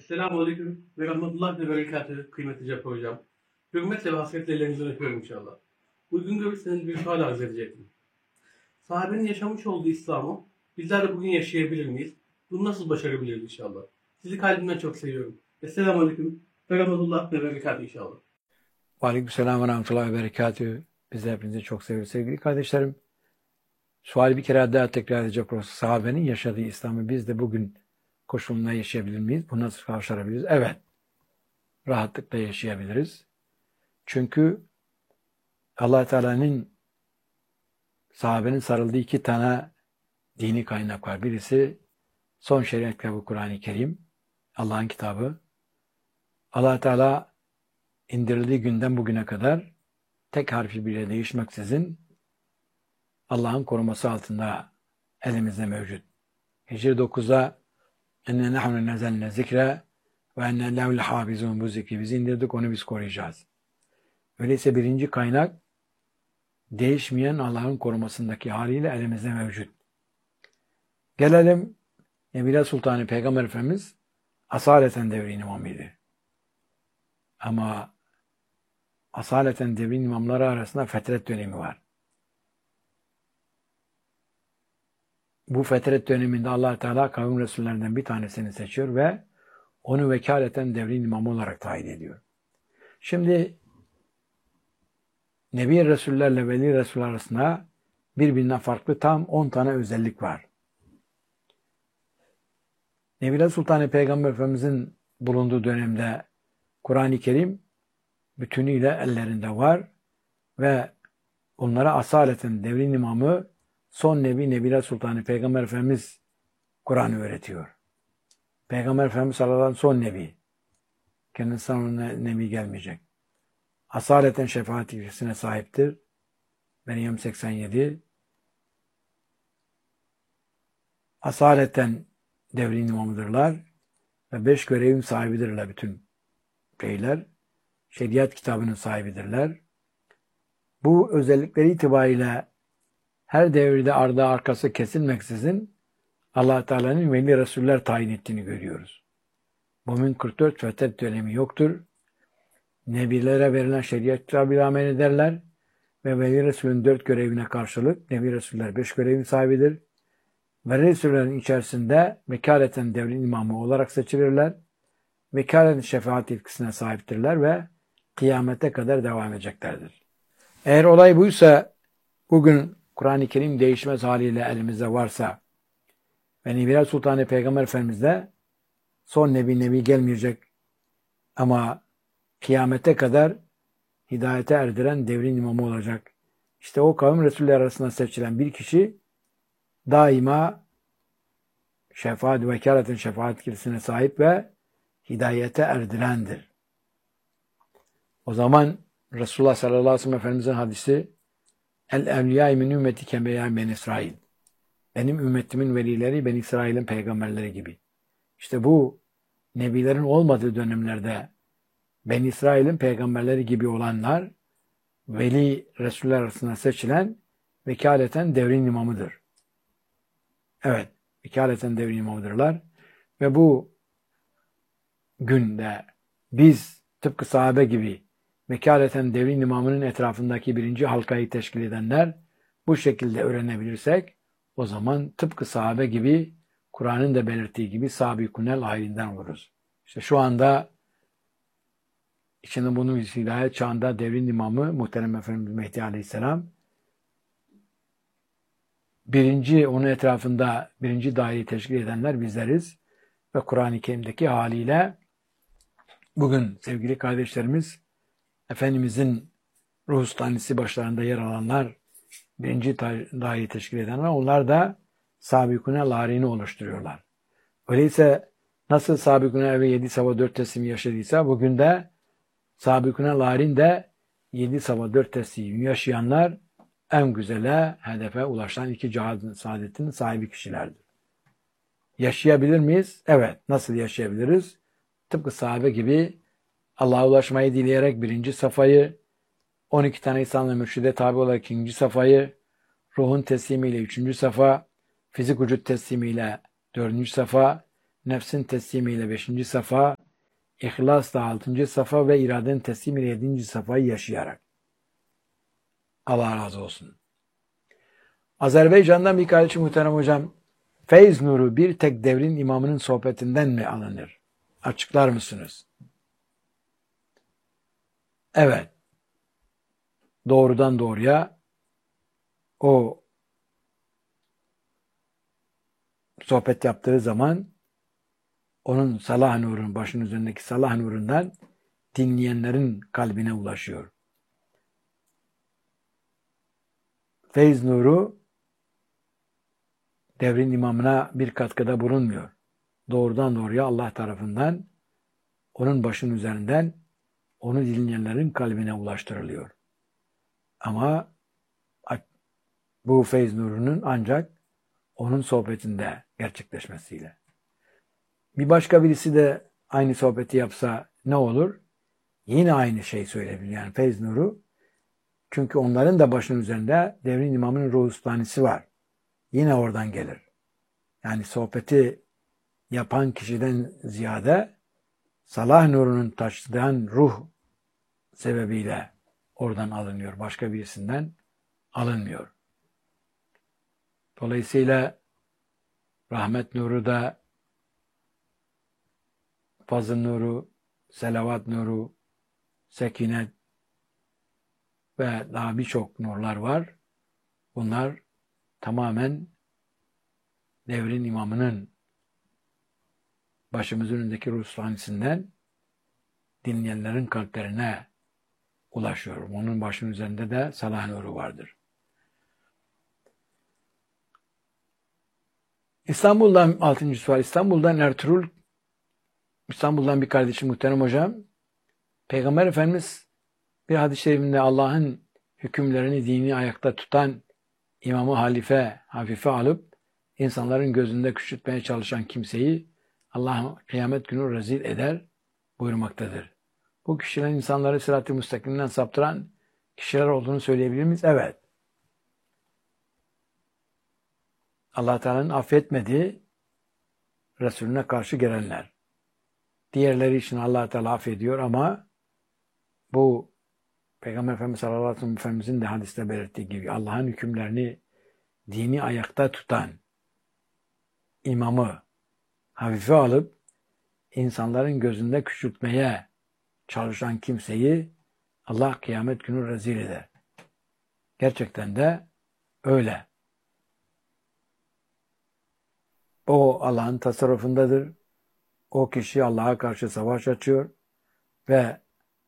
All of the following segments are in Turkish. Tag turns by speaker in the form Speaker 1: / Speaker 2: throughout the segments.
Speaker 1: Esselamu Aleyküm ve Rahmetullah ve Berekatü kıymetli Cafer Hocam. Hürmetle ve hasretle ellerinizden öpüyorum inşallah. Bugün görürseniz bir sual arz edecektim. Sahabenin yaşamış olduğu İslam'ı bizler de bugün yaşayabilir miyiz? Bunu nasıl başarabiliriz inşallah? Sizi kalbimden çok seviyorum. Esselamu Aleyküm ve Rahmetullah ve Berekatü inşallah.
Speaker 2: Aleykümselam ve rahmetullahi ve berekatühü. Biz de hepinizi çok seviyoruz sevgili kardeşlerim. Suali bir kere daha tekrar edecek olursak, sahabenin yaşadığı İslam'ı biz de bugün koşulunda yaşayabilir miyiz? Bunu nasıl başarabiliriz? Evet, rahatlıkla yaşayabiliriz. Çünkü Allah Teala'nın sahabenin sarıldığı iki tane dini kaynak var. Birisi son şeriat kitabı Kur'an-ı Kerim, Allah'ın kitabı. Allah Teala indirildiği günden bugüne kadar tek harfi bile değişmeksizin Allah'ın koruması altında elimizde mevcut. Hicr 9'da enne nahnu nezelne zikre ve enne lehul hafizun, bu zikri biz indirdik, onu biz koruyacağız. Öyleyse birinci kaynak değişmeyen Allah'ın korumasındaki haliyle elimizde mevcut. Gelelim Nebiler Sultanı Peygamber Efendimiz asaleten devrin imamıydı. Ama asaleten devrin imamları arasında fetret dönemi var. Bu fetret döneminde Allah Teala kavim Resullerinden bir tanesini seçiyor ve onu vekaleten devrin imamı olarak tayin ediyor. Şimdi Nebi Resullerle Veli Resuller arasında birbirinden farklı tam 10 tane özellik var. Nebiler Sultanı Peygamber Efendimizin bulunduğu dönemde Kur'an-ı Kerim bütünüyle ellerinde var ve onlara asaleten devrin imamı son Nebi Nebiler Sultanı Peygamber Efendimiz Kur'an'ı öğretiyor. Peygamber Efendimiz sallallahu aleyhi ve sellem son Nebi. Kendisinden sonra Nebi gelmeyecek. Asaleten şefaat ilgisine sahiptir. Meryem 87. Asaleten devrin imamıdırlar ve 5 görevin sahibidirler bütün şeyler. Şeriat kitabının sahibidirler. Bu özellikleri itibariyle her devirde ardı arkası kesilmeksizin Allah Teala'nın veli Resuller tayin ettiğini görüyoruz. Mümin 44 fetret dönemi yoktur. Nebilere verilen şeriat kitabıyla amel ederler ve Veli Resul'ün 4 görevine karşılık Nebi Resuller 5 görevin sahibidir. Veli Resullerin içerisinde vekaleten devrin imamı olarak seçilirler. Vekaleten şefaat yetkisine sahiptirler ve kıyamete kadar devam edeceklerdir. Eğer olay buysa, bugün Kur'an-ı Kerim değişmez haliyle elimizde varsa ve Nebiler Sultanı Peygamber Efendimiz de son Nebi gelmeyecek ama kıyamete kadar hidayete erdiren devrin imamı olacak. İşte o kavim Resuller arasında seçilen bir kişi daima şefaat, vekaletin şefaat kilisine sahip ve hidayete erdirendir. O zaman Resulullah sallallahu aleyhi ve sellem Efendimiz'in hadisi el-evliya min ümmeti kembeya ben İsrail. Benim ümmetimin velileri ben İsrail'in peygamberleri gibi. İşte bu nebilerin olmadığı dönemlerde ben İsrail'in peygamberleri gibi olanlar veli Resuller arasında seçilen vekaleten devrin imamıdır. Evet, vekaleten devrin imamıdırlar. Ve bu günde biz tıpkı sahabe gibi vekaleten devrin imamının etrafındaki birinci halkayı teşkil edenler bu şekilde öğrenebilirsek o zaman tıpkı sahabe gibi Kur'an'ın da belirttiği gibi sabikunel halinden oluruz. İşte şu anda içinde bunun hidayet çağında devrin imamı muhterem Efendimiz Mehdi Aleyhisselam onun etrafında birinci daireyi teşkil edenler bizleriz ve Kur'an-ı Kerim'deki haliyle bugün sevgili kardeşlerimiz Efendimizin ruh tanesi başlarında yer alanlar birinci daireyi teşkil edenler, onlar da sabikune larini oluşturuyorlar. Öyleyse nasıl sabikune ve 7 sabah 4 teslimi yaşadıysa bugün de sabikune larin de 7 sabah 4 teslimi yaşayanlar en güzele hedefe ulaşan iki cihadın saadetinin sahibi kişilerdir. Yaşayabilir miyiz? Evet. Nasıl yaşayabiliriz? Tıpkı sahabe gibi Allah'a ulaşmayı dileyerek birinci safhayı, 12 tane İslam'la mürşide tabi olarak ikinci safhayı, ruhun teslimiyle üçüncü safa, fizik vücut teslimiyle dördüncü safa, nefsin teslimiyle beşinci safa, İhlasla 6. safa ve iraden teslim ile 7. safayı yaşayarak. Allah razı olsun. Azerbaycan'dan bir kardeşim muhterem hocam, feyz nuru bir tek devrin imamının sohbetinden mi alınır? Açıklar mısınız? Evet. Doğrudan doğruya o sohbet yaptığı zaman onun salah nurunun, başının üzerindeki salah nurundan dinleyenlerin kalbine ulaşıyor. Feyz nuru devrin imamına bir katkıda bulunmuyor. Doğrudan doğruya Allah tarafından onun başının üzerinden onu dinleyenlerin kalbine ulaştırılıyor. Ama bu feyz nurunun ancak onun sohbetinde gerçekleşmesiyle. Bir başka birisi de aynı sohbeti yapsa ne olur? Yine aynı şey söyleyebilir. Yani feyz nuru. Çünkü onların da başının üzerinde devrin imamının ruh üstanisi var. Yine oradan gelir. Yani sohbeti yapan kişiden ziyade salah nurunun taşıdığı ruh sebebiyle oradan alınıyor. Başka birisinden alınmıyor. Dolayısıyla rahmet nuru da, fazıl nuru, selavat nuru, sekinet ve daha birçok nurlar var. Bunlar tamamen devrin imamının başımızın önündeki ruh sahnesinden dinleyenlerin kalplerine ulaşıyor. Onun başının üzerinde de salah nuru vardır. İstanbul'dan 6. sual. İstanbul'dan Ertuğrul, İstanbul'dan bir kardeşim muhterem hocam. Peygamber Efendimiz bir hadis-i şerifinde Allah'ın hükümlerini, dini ayakta tutan imamı halife hafife alıp insanların gözünde küçültmeye çalışan kimseyi Allah kıyamet günü rezil eder buyurmaktadır. Bu kişilerin insanları sırat-ı müstakimden saptıran kişiler olduğunu söyleyebilir miyiz? Evet. Allah Teala'nın affetmediği Resulüne karşı gelenler. Diğerleri için Allah Teala affediyor ama bu Peygamber Efendimiz sallallahu aleyhi ve sellem Efendimizin de hadiste belirttiği gibi Allah'ın hükümlerini dini ayakta tutan imamı hafife alıp insanların gözünde küçültmeye çalışan kimseyi Allah kıyamet günü rezil eder. Gerçekten de öyle. O Allah'ın tasarrufundadır. O kişi Allah'a karşı savaş açıyor ve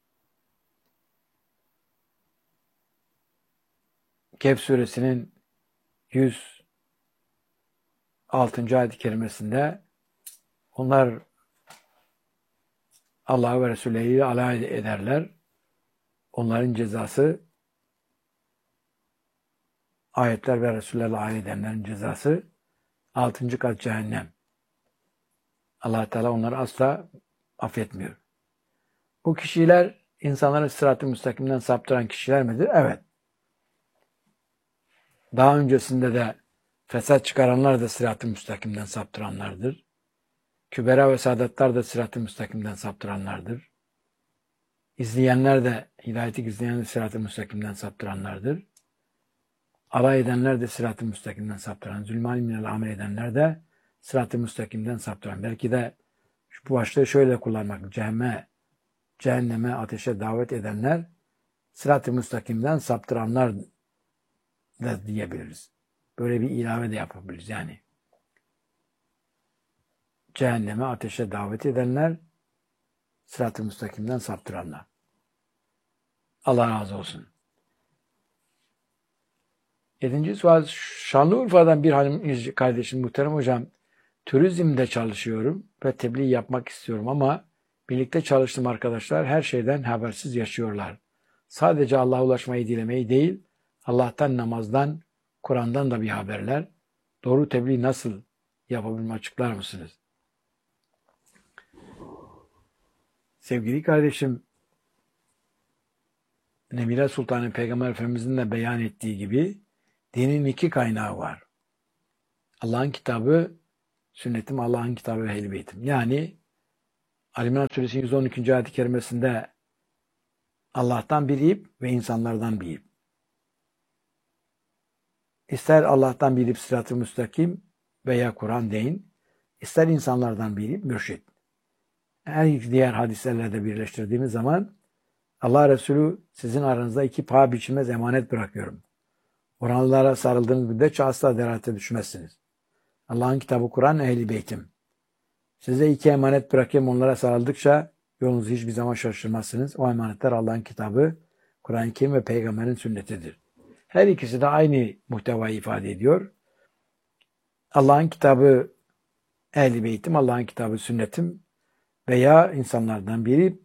Speaker 2: Kehf suresinin 106. ayet-i kerimesinde onlar Allah ve Resulü ile alay ederler. Onların cezası ayetler ve Resullerle alay edenlerin cezası 6. kat cehennem. Allah Teala onları asla affetmiyor. Bu kişiler insanları sırat-ı müstakimden saptıran kişiler midir? Evet. Daha öncesinde de fesat çıkaranlar da sırat-ı müstakimden saptıranlardır. Kübera ve sadatlar da sırat-ı müstakimden saptıranlardır. İzleyenler de, hidayeti gizleyen de sırat-ı müstakimden saptıranlardır. Alay edenler de sırat-ı müstakimden saptıran, zulmani minel amel edenler de sırat-ı müstakimden saptıran. Belki de bu başlığı şöyle kullanmak, cehenneme, ateşe davet edenler sırat-ı müstakimden saptıranlar da diyebiliriz. Böyle bir ilave de yapabiliriz yani. Cehenneme, ateşe davet edenler sırat-ı müstakimden saptıranlar. Allah razı olsun. 7. sual. Şanlıurfa'dan bir hanım kardeşim muhterem hocam, turizmde çalışıyorum ve tebliğ yapmak istiyorum ama birlikte çalıştığım arkadaşlar her şeyden habersiz yaşıyorlar. Sadece Allah'a ulaşmayı dilemeyi değil, Allah'tan, namazdan, Kur'an'dan da bir haberler. Doğru tebliğ nasıl yapabilme açıklar mısınız? Sevgili kardeşim, Nemire Sultan'ın Peygamber Efendimiz'in de beyan ettiği gibi dinin 2 kaynağı var. Allah'ın kitabı, sünnetim, Allah'ın kitabı ve ehl-i beytim. Yani Ali İmran Suresi'nin 112. ayet-i kerimesinde Allah'tan bir ip ve insanlardan bir ip. İster Allah'tan bir ip sırat-ı müstakim veya Kur'an deyin, ister insanlardan bir ip mürşid. Her diğer hadislerle de birleştirdiğimiz zaman Allah Resulü sizin aranızda iki paha biçilmez emanet bırakıyorum. Oranlara sarıldığınız müddetçe asla deralete düşmezsiniz. Allah'ın kitabı Kur'an, ehli beytim. Size iki emanet bırakayım, onlara sarıldıkça yolunuzu hiçbir zaman şaşırmazsınız. O emanetler Allah'ın kitabı, Kur'an-ı Kerim ve Peygamberin sünnetidir. Her ikisi de aynı muhtevayı ifade ediyor. Allah'ın kitabı ehli beytim, Allah'ın kitabı sünnetim veya insanlardan biri,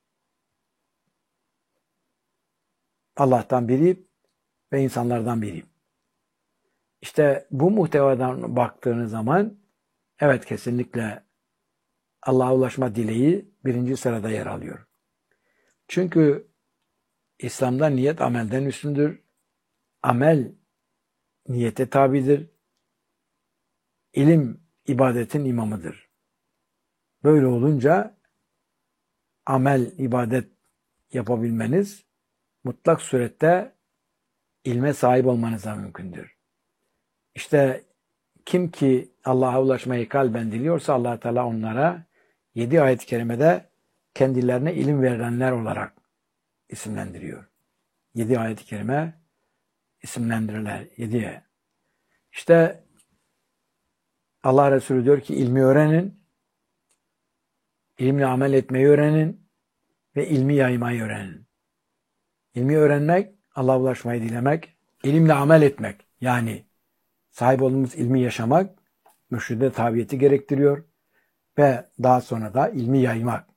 Speaker 2: Allah'tan biri ve insanlardan biri. İşte bu muhtevadan baktığınız zaman evet, kesinlikle Allah'a ulaşma dileği birinci sırada yer alıyor. Çünkü İslam'da niyet amelden üstündür. Amel niyete tabidir. İlim ibadetin imamıdır. Böyle olunca amel, ibadet yapabilmeniz mutlak surette ilme sahip olmanıza mümkündür. İşte kim ki Allah'a ulaşmayı kalben diliyorsa Allah Teala onlara 7 ayet-i kerimede kendilerine ilim verenler olarak isimlendiriyor. 7 ayet-i kerime isimlendirirler. 7'ye. İşte Allah Resulü diyor ki ilmi öğrenin, ilimle amel etmeyi öğrenin ve ilmi yaymayı öğrenin. İlmi öğrenmek, Allah'a ulaşmayı dilemek, ilimle amel etmek, yani sahip olduğumuz ilmi yaşamak, mürşide tabiyeti gerektiriyor ve daha sonra da ilmi yaymak,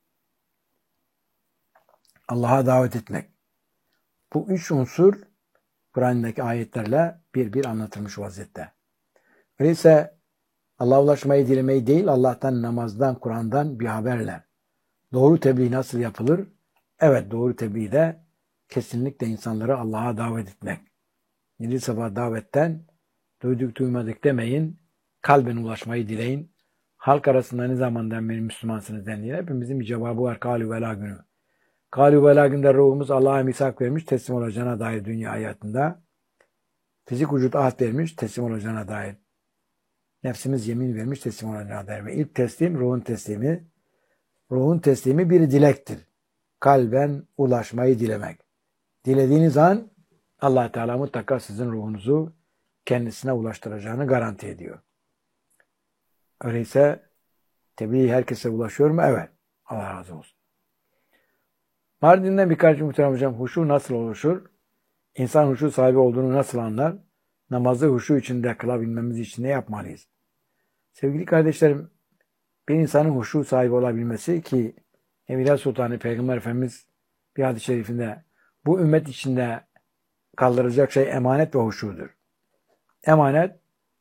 Speaker 2: Allah'a davet etmek. Bu üç unsur Kur'an'daki ayetlerle bir anlatılmış vaziyette. Öyleyse Allah'a ulaşmayı dilemeyi değil, Allah'tan, namazdan, Kur'an'dan bir haberle. Doğru tebliğ nasıl yapılır? Evet, doğru tebliğ de kesinlikle insanları Allah'a davet etmek. 7 sabah davetten duyduk duymadık demeyin, kalben ulaşmayı dileyin. Halk arasında ne zamandan beri Müslümansınız dendiğinde hepimizin bir cevabı var. Kâlü velâ günü. Kâlü velâ günde ruhumuz Allah'a misak vermiş, teslim olacağına dair dünya hayatında. Fizik vücut ahd vermiş, teslim olacağına dair. Nefsimiz yemin vermiş, teslim olacağına dair. Ve ilk teslim ruhun teslimi. Ruhun teslimi bir dilektir. Kalben ulaşmayı dilemek. Dilediğiniz an Allah Teala mutlaka sizin ruhunuzu kendisine ulaştıracağını garanti ediyor. Öyleyse tebliğ herkese ulaşıyor mu? Evet. Allah razı olsun. Mardin'den birkaç muhterem hocam, huşu nasıl oluşur? İnsan huşu sahibi olduğunu nasıl anlar? Namazı huşu içinde kılabilmemiz için ne yapmalıyız? Sevgili kardeşlerim, bir insanın huşu sahibi olabilmesi ki Evliya Sultanı Peygamber Efendimiz bir hadis-i şerifinde bu ümmet içinde kaldıracak şey emanet ve huşudur. Emanet,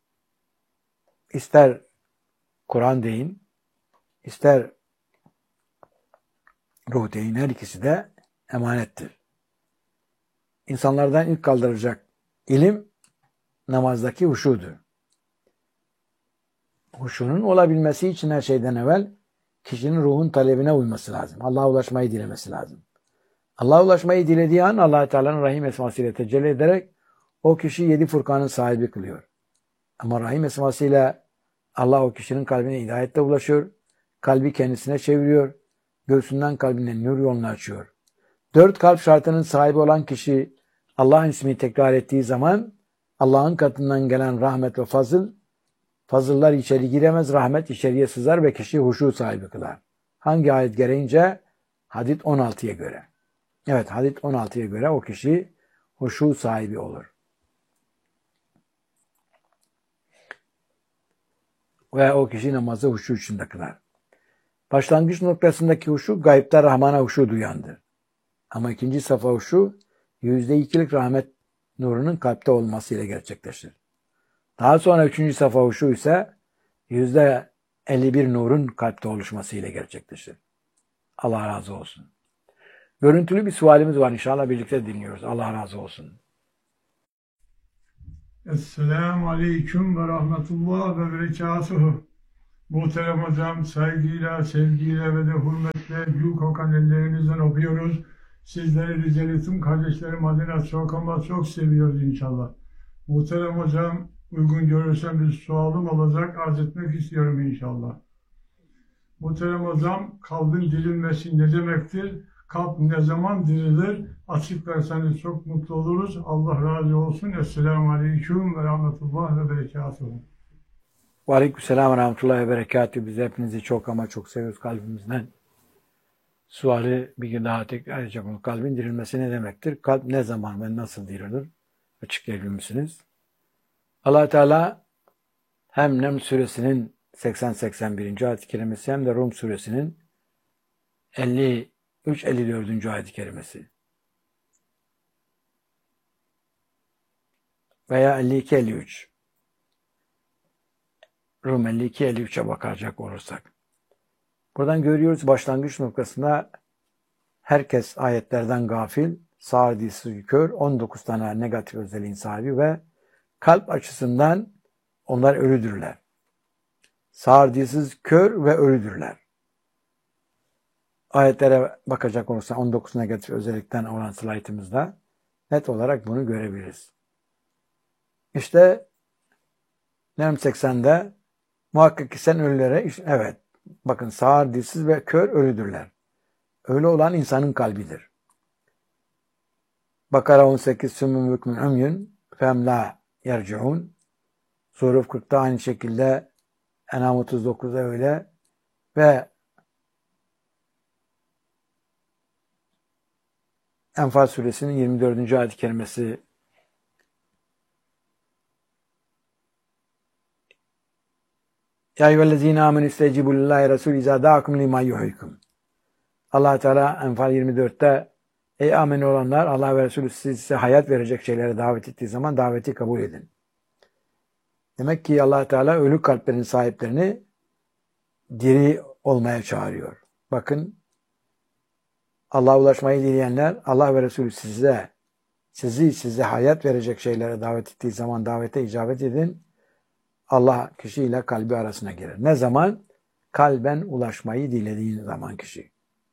Speaker 2: ister Kur'an deyin, ister ruh deyin, her ikisi de emanettir. İnsanlardan ilk kaldıracak ilim namazdaki huşudur. Huşunun olabilmesi için her şeyden evvel kişinin ruhun talebine uyması lazım. Allah'a ulaşmayı dilemesi lazım. Allah'a ulaşmayı dilediği an Allah Teala'nın Rahim esmasıyla tecelli ederek o kişi 7 Furkan'ın sahibi kılıyor. Ama Rahim esmasıyla Allah o kişinin kalbine hidayetle ulaşıyor. Kalbi kendisine çeviriyor. Göğsünden kalbine nur yolunu açıyor. 4 kalp şartının sahibi olan kişi Allah'ın ismini tekrar ettiği zaman Allah'ın katından gelen rahmet ve fazıllar içeri giremez, rahmet içeriye sızar ve kişi huşu sahibi kılar. Hangi ayet gereğince? Hadid 16'ya göre. Evet, Hadid 16'ya göre o kişi huşu sahibi olur. Ve o kişi namazı huşu içinde kılar. Başlangıç noktasındaki huşu gayipte Rahman'a huşu duyandır. Ama ikinci safa huşu %2'lik rahmet nurunun kalpte olmasıyla gerçekleşir. Daha sonra 3. safa huşu ise %51 nurun kalpte oluşmasıyla gerçekleşir. Allah razı olsun. Görüntülü bir sualimiz var. İnşallah birlikte dinliyoruz. Allah razı olsun.
Speaker 3: Esselamu Aleyküm ve Rahmetullah ve Berekatuhu. Muhterem hocam, saygıyla, sevgiyle ve de hürmetle gül kokan ellerinizden öpüyoruz. Sizleri Rizeli tüm kardeşlerim adına çok ama çok seviyoruz inşallah. Muhterem hocam, uygun görürsen bir sualım olacak, arz etmek istiyorum inşallah. Muhterem hocam, kalbin dirilmesi ne demektir? Kalp ne zaman dirilir? Açık verseniz çok mutlu oluruz. Allah razı olsun. Esselamu Aleyküm ve Rahmetullah ve Berekatuhu.
Speaker 2: Ve aleykümselam ve rahmetullahi ve berekatühü. Biz hepinizi çok ama çok seviyoruz kalbimizden. Suali bir gün daha tekrar edeceğim. Kalbin dirilmesi ne demektir? Kalp ne zaman ve nasıl dirilir? Açıklayabilir misiniz? Allah Teala hem Neml suresinin 80-81. ayet-i kerimesi hem de Rum suresinin 53-54. ayet-i kerimesi veya 52-53. Rum 52-53'e bakacak olursak. Buradan görüyoruz başlangıç noktasında herkes ayetlerden gafil, sağır dilsiz kör, 19 tane negatif özelliğin sahibi ve kalp açısından onlar ölüdürler. Sağır dilsiz kör ve ölüdürler. Ayetlere bakacak olursak 19 negatif özellikten olan slaytımızda net olarak bunu görebiliriz. İşte Neml 80'de muhakkak ki sen ölülere, evet, bakın sağır, dilsiz ve kör ölüdürler. Ölü olan insanın kalbidir. Bakara 18 Sümmün vükmün ömyün fem la yerciun. Suruf 40'da aynı şekilde, En'am 39'da öyle ve Enfal suresinin 24. ayet-i kerimesi Ya eyyühellezine amenu istecibu lillahi Resul izâ da'akum lima yuhyikum. Allah Teala Enfal 24'te ey amenu olanlar, Allah ve Resulü size hayat verecek şeylere davet ettiği zaman daveti kabul edin. Demek ki Allah Teala ölü kalplerin sahiplerini diri olmaya çağırıyor. Bakın, Allah'a ulaşmayı dileyenler, Allah ve Resulü size hayat verecek şeylere davet ettiği zaman davete icabet edin. Allah kişiyle kalbi arasına girer. Ne zaman? Kalben ulaşmayı dilediğin zaman kişi.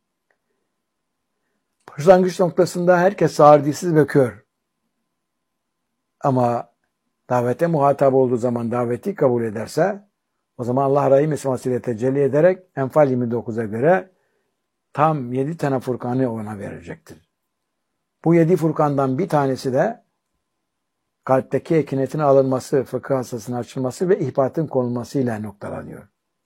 Speaker 2: Başlangıç noktasında herkes sağır, dilsiz ve kör. Ama davete muhatap olduğu zaman daveti kabul ederse o zaman Allah Rahim ismasıyla tecelli ederek Enfal 29'a göre tam 7 tane Furkan'ı ona verecektir. Bu 7 Furkan'dan bir tanesi de kalpteki ekinetin alınması, fıkıh hassasının açılması ve ihbatın konulmasıyla noktalanıyor.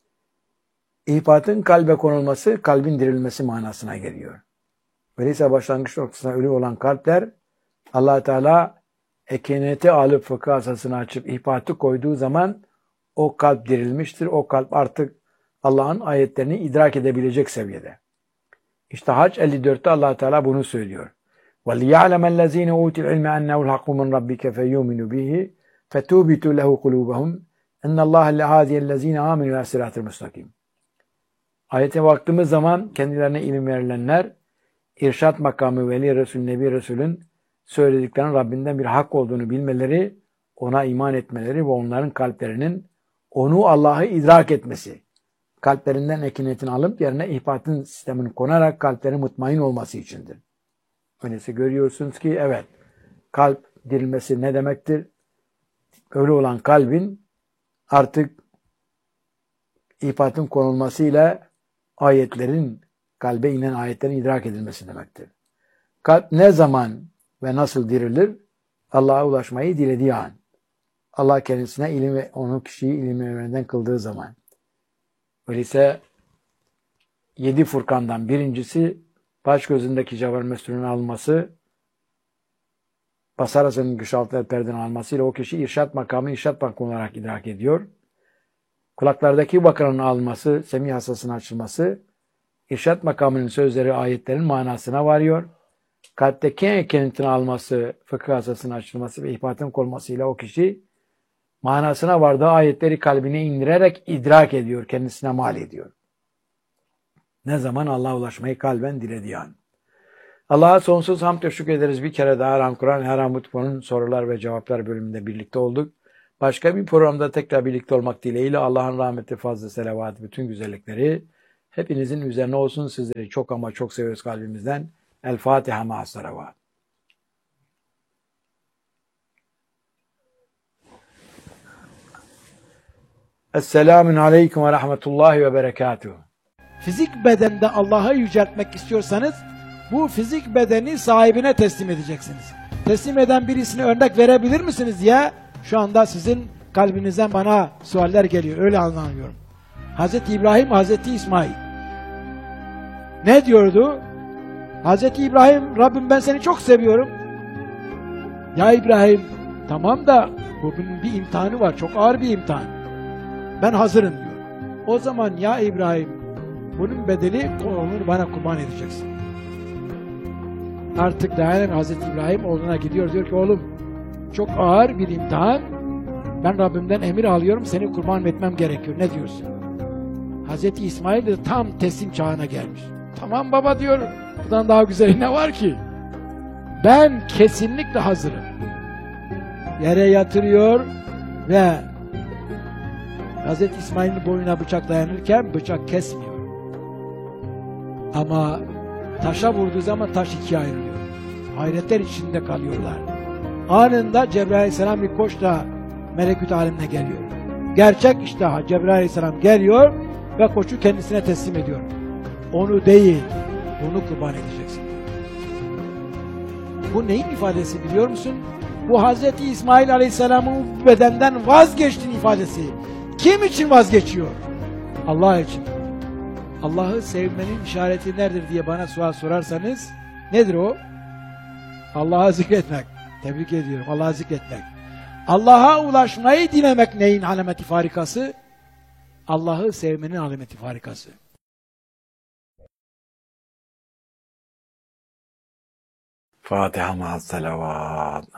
Speaker 2: İhbatın kalbe konulması, kalbin dirilmesi manasına geliyor. Öyleyse başlangıç noktasında ölü olan kalpler, Allah Teala ekineti alıp fıkıh hassasını açıp ihbatı koyduğu zaman o kalp dirilmiştir. O kalp artık Allah'ın ayetlerini idrak edebilecek seviyede. İşte Hac 54'te Allah Teala bunu söylüyor. وَلِيَعْلَمَ الَّذ۪ينَ اُوتِ الْعِلْمَ اَنَّهُ الْحَقُّ مِنْ رَبِّكَ فَيُؤْمِنُ بِهِ فَتُوبِتُوا لَهُ قُلُوبَهُمْ اَنَّ اللّٰهَ لَهَادِيَ الَّذ۪ينَ آمِنُوا اَلَى صِرَاطِ الْمُسْتَقِيمِ. Ayete baktığımız zaman kendilerine ilim verilenler, irşat makamı Veli Resul, Nebi Resul'ün söylediklerinin Rabbinden bir hak olduğunu bilmeleri, ona iman etmeleri ve onların kalplerinin onu Allah'ı idrak etmesi, kalplerinden ekinetin alıp yerine ihbatın sistemini konarak kalplerin mutmain olması içindir. Öyleyse görüyorsunuz ki evet, kalp dirilmesi ne demektir? Ölü olan kalbin artık ihbatın konulmasıyla ayetlerin, kalbe inen ayetlerin idrak edilmesi demektir. Kalp ne zaman ve nasıl dirilir? Allah'a ulaşmayı dilediği an. Allah kendisine ilim ve onu kişiyi ilim öğrenden kıldığı zaman. Öyleyse 7 Furkan'dan birincisi baş gözündeki cevher mesulünün alınması, basar asının güçaltı perdenin almasıyla o kişi irşat makamı olarak idrak ediyor. Kulaklardaki bakıranın alınması, semih hassasının açılması, irşat makamının sözleri ayetlerin manasına varıyor. Kalpteki ekinetin alması, fıkıh hassasının açılması ve ihbatın konmasıyla o kişi manasına vardığı ayetleri kalbine indirerek idrak ediyor, kendisine mal ediyor. Ne zaman? Allah'a ulaşmayı kalben dilediği an. Allah'a sonsuz hamd ve şükür ederiz. Bir kere daha Kur'an Haram Mutfu'nun sorular ve cevaplar bölümünde birlikte olduk. Başka bir programda tekrar birlikte olmak dileğiyle Allah'ın rahmeti, fazla selavatı, bütün güzellikleri hepinizin üzerine olsun. Sizleri çok ama çok seviyoruz kalbimizden. El Fatiha ma'as salavat. Esselamun aleyküm ve rahmetullahi ve berekatuhu.
Speaker 4: Fizik bedende Allah'ı yüceltmek istiyorsanız bu fizik bedeni sahibine teslim edeceksiniz. Teslim eden birisine örnek verebilir misiniz diye şu anda sizin kalbinizden bana sualler geliyor. Öyle anlamıyorum. Hazreti İbrahim, Hazreti İsmail. Ne diyordu? Hazreti İbrahim, Rabbim ben seni çok seviyorum. Ya İbrahim, tamam da bunun bir imtihanı var. Çok ağır bir imtihan. Ben hazırım diyor. O zaman ya İbrahim, bunun bedeli onu bana kurban edeceksin. Artık dayanan Hazreti İbrahim oğluna gidiyor. Diyor ki oğlum çok ağır bir imtihan. Ben Rabbimden emir alıyorum. Seni kurban etmem gerekiyor. Ne diyorsun? Hazreti İsmail de tam teslim çağına gelmiş. Tamam baba diyor. Bundan daha güzeli ne var ki? Ben kesinlikle hazırım. Yere yatırıyor ve Hazreti İsmail'in boynuna bıçak dayanırken bıçak kesmiyor. Ama taşa vurduğu zaman taş ikiye ayrılıyor. Hayretler içinde kalıyorlar. Anında Cebrail Aleyhisselam bir koçla melekut alemine geliyor. Gerçek işte Cebrail Aleyhisselam geliyor ve koçu kendisine teslim ediyor. Onu değil, bunu kurban edeceksin. Bu neyin ifadesi biliyor musun? Bu Hazreti İsmail Aleyhisselam'ın bedenden vazgeçtiğinin ifadesi. Kim için vazgeçiyor? Allah için. Allah'ı sevmenin işareti nedir diye bana sual sorarsanız nedir o? Allah'ı zikretmek. Tebrik ediyorum. Allah'ı zikretmek. Allah'a ulaşmayı dilemek neyin alameti farikası? Allah'ı sevmenin alameti farikası.
Speaker 2: Fatiha ma'as salavat.